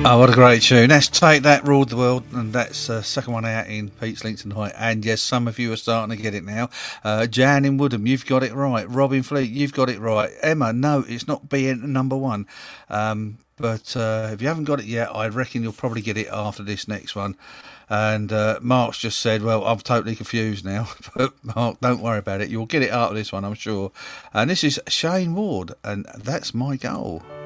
Oh, what a great tune. Let's Take That, Ruled the World, and that's second one out in Pete's Link tonight. And yes, some of you are starting to get it now. Jan in Woodham, you've got it right. Robin Fleet, you've got it right. Emma, no, it's not being number one. But if you haven't got it yet, I reckon you'll probably get it after this next one. And Mark's just said, well, I'm totally confused now. But Mark, don't worry about it. You'll get it after this one, I'm sure. And this is Shane Ward, and That's My Goal.